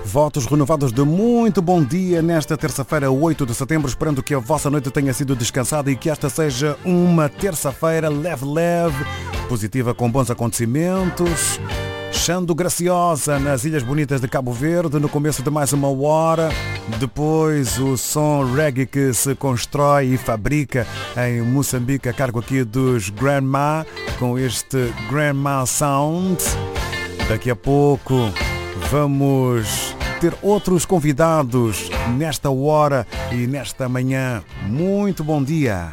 Votos renovados de muito bom dia nesta terça-feira, 8 de setembro, esperando que a vossa noite tenha sido descansada e que esta seja uma terça-feira leve, positiva, com bons acontecimentos. Xando graciosa nas Ilhas Bonitas de Cabo Verde, no começo de mais uma hora. Depois o som reggae que se constrói e fabrica em Moçambique, a cargo aqui dos Grandma, com este Grandma Sound. Daqui a pouco vamos ter outros convidados nesta hora e nesta manhã. Muito bom dia!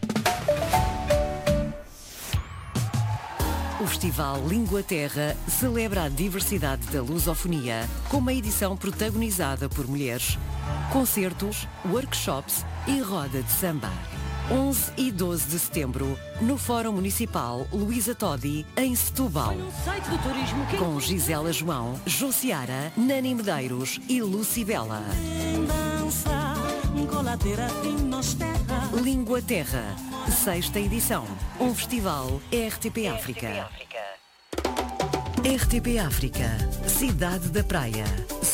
O Festival Língua Terra celebra a diversidade da lusofonia com uma edição protagonizada por mulheres. Concertos, workshops e roda de samba. 11 e 12 de setembro, no Fórum Municipal Luísa Todi, em Setúbal. Com Gisela João, Josiara, Nani Medeiros e Lucibela. Língua Terra, 6ª edição. Um festival RTP África. RTP África, Cidade da Praia,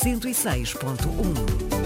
106.1.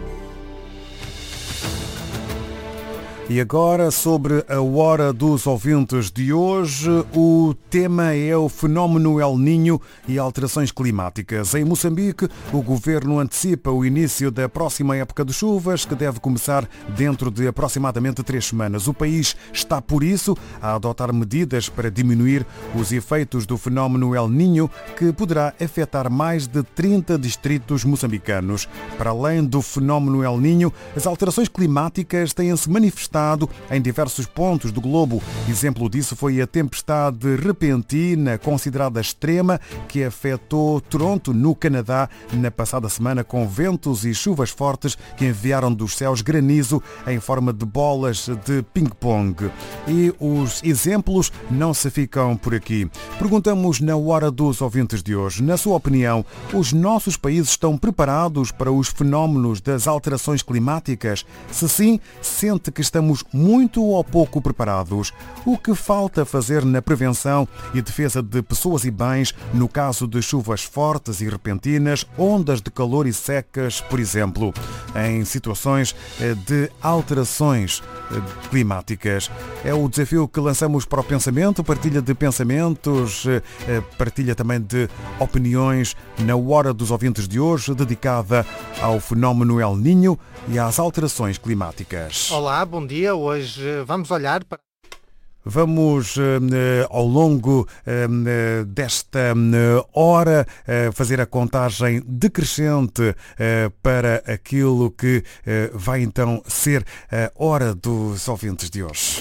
E agora, sobre a hora dos ouvintes de hoje, o tema é o fenómeno El Niño e alterações climáticas. Em Moçambique, o governo antecipa o início da próxima época de chuvas, que deve começar dentro de aproximadamente 3 semanas. O país está, por isso, a adotar medidas para diminuir os efeitos do fenómeno El Niño, que poderá afetar mais de 30 distritos moçambicanos. Para além do fenómeno El Niño, as alterações climáticas têm-se manifestado em diversos pontos do globo. Exemplo disso foi a tempestade repentina, considerada extrema, que afetou Toronto, no Canadá, na passada semana, com ventos e chuvas fortes que enviaram dos céus granizo em forma de bolas de ping-pong. E os exemplos não se ficam por aqui. Perguntamos na hora dos ouvintes de hoje, na sua opinião, os nossos países estão preparados para os fenómenos das alterações climáticas? Se sim, sente que estamos muito ou pouco preparados? O que falta fazer na prevenção e defesa de pessoas e bens no caso de chuvas fortes e repentinas, ondas de calor e secas, por exemplo, em situações de alterações climáticas? É o desafio que lançamos para o pensamento, partilha de pensamentos, partilha também de opiniões na hora dos ouvintes de hoje, dedicada ao fenómeno El Niño e às alterações climáticas. Olá, bom dia. Hoje vamos olhar para... Vamos, ao longo desta hora, fazer a contagem decrescente para aquilo que vai então ser a hora dos ouvintes de hoje.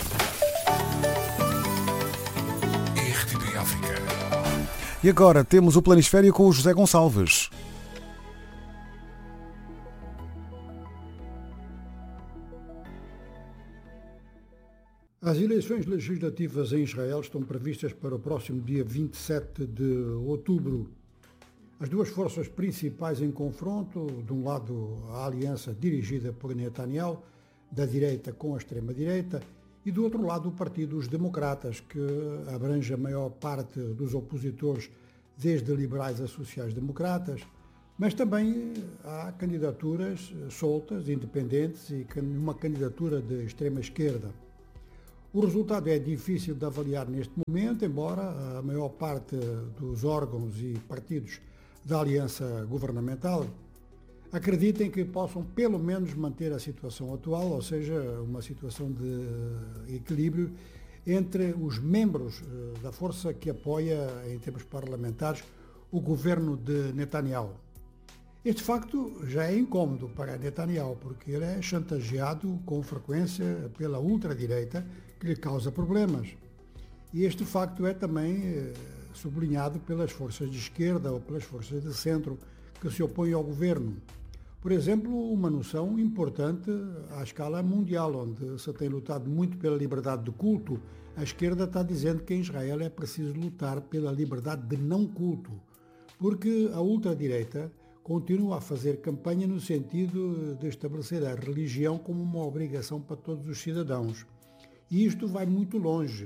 RTP África. E agora temos o Planisfério com o José Gonçalves. As eleições legislativas em Israel estão previstas para o próximo dia 27 de outubro. As duas forças principais em confronto, de um lado a aliança dirigida por Netanyahu, da direita com a extrema-direita, e do outro lado o Partido dos Democratas, que abrange a maior parte dos opositores, desde liberais a sociais-democratas, mas também há candidaturas soltas, independentes e uma candidatura de extrema-esquerda. O resultado é difícil de avaliar neste momento, embora a maior parte dos órgãos e partidos da aliança governamental acreditem que possam pelo menos manter a situação atual, ou seja, uma situação de equilíbrio entre os membros da força que apoia, em termos parlamentares, o governo de Netanyahu. Este facto já é incómodo para Netanyahu, porque ele é chantageado com frequência pela ultradireita, que lhe causa problemas. E este facto é também sublinhado pelas forças de esquerda ou pelas forças de centro que se opõem ao governo. Por exemplo, uma noção importante à escala mundial, onde se tem lutado muito pela liberdade de culto, a esquerda está dizendo que em Israel é preciso lutar pela liberdade de não culto, porque a ultradireita continua a fazer campanha no sentido de estabelecer a religião como uma obrigação para todos os cidadãos. E isto vai muito longe.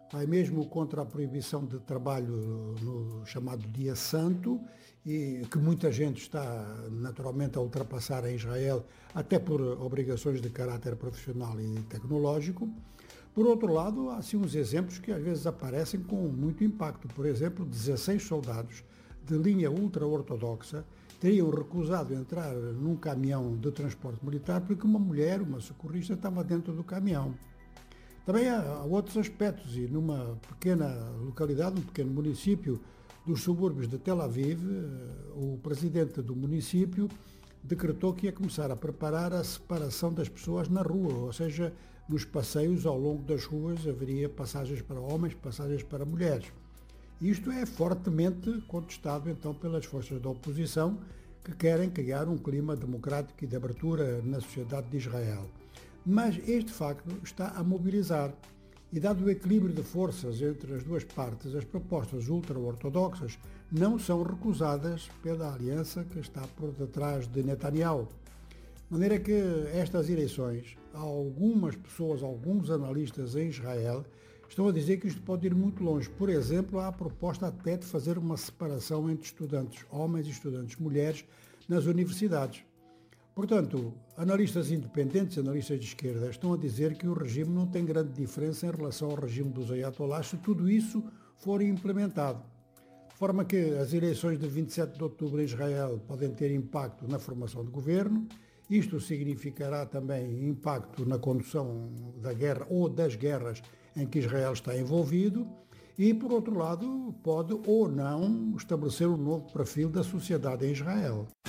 vai mesmo contra a proibição de trabalho no chamado Dia Santo, e que muita gente está naturalmente a ultrapassar em Israel, até por obrigações de caráter profissional e tecnológico. Por outro lado, há sim uns exemplos que às vezes aparecem com muito impacto. Por exemplo, 16 soldados de linha ultra-ortodoxa teriam recusado entrar num caminhão de transporte militar porque uma mulher, uma socorrista, estava dentro do caminhão. Também há outros aspectos, e numa pequena localidade, um pequeno município dos subúrbios de Tel Aviv, o presidente do município decretou que ia começar a preparar a separação das pessoas na rua, ou seja, nos passeios ao longo das ruas haveria passagens para homens, passagens para mulheres. Isto é fortemente contestado então pelas forças da oposição, que querem criar um clima democrático e de abertura na sociedade de Israel. Mas este facto está a mobilizar, e dado o equilíbrio de forças entre as duas partes, as propostas ultra-ortodoxas não são recusadas pela aliança que está por detrás de Netanyahu. De maneira que estas eleições, algumas pessoas, alguns analistas em Israel, estão a dizer que isto pode ir muito longe. Por exemplo, há a proposta até de fazer uma separação entre estudantes homens e estudantes mulheres nas universidades. Portanto, analistas independentes, analistas de esquerda, estão a dizer que o regime não tem grande diferença em relação ao regime dos ayatollahs se tudo isso for implementado. De forma que as eleições de 27 de outubro em Israel podem ter impacto na formação de governo. Isto significará também impacto na condução da guerra ou das guerras em que Israel está envolvido e, por outro lado, pode ou não estabelecer um novo perfil da sociedade em Israel.